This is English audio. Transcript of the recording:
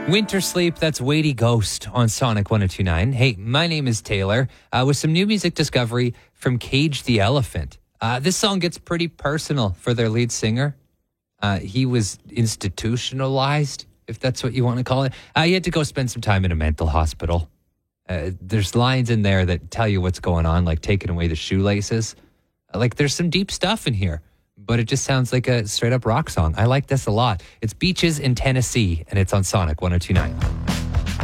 Winter Sleep, that's Weighty Ghost on Sonic 102.9. Hey, my name is Taylor, with some new music discovery from Cage the Elephant. This song gets pretty personal for their lead singer. He was institutionalized, if that's what you want to call it. He had to go spend some time in a mental hospital. There's lines in there that tell you what's going on, like taking away the shoelaces. There's some deep stuff in here, but it just sounds like a straight up rock song. I like this a lot. It's Beaches in Tennessee, and it's on Sonic 102.9.